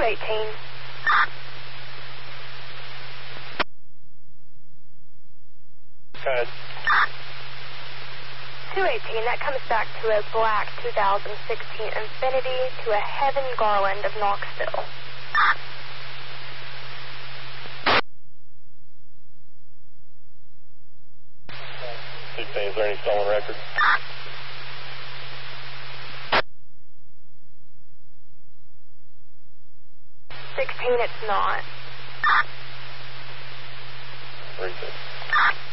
218. Good. 218, that comes back to a black 2016 Infiniti to a Heaven Garland of Knoxville. Is there any stolen records? 16, it's not. 36.